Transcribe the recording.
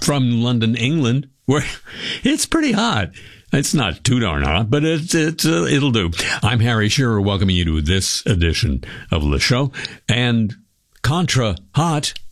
from London, England, where it's pretty hot. It's not too darn hot, but it'll do. I'm Harry Shearer, welcoming you to this edition of the show. And Contra Hot